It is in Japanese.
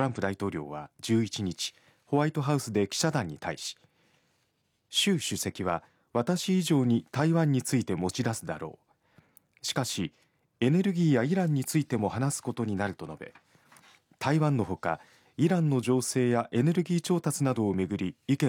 ランプ大統領は11日、ホワイトハウスで記者団に対し、習主席は私以上に台湾について持ち出すだろう。しかしエネルギーやイランについても話すことになると述べ、台湾のほかイランの情勢やエネルギー調達などをめぐり意見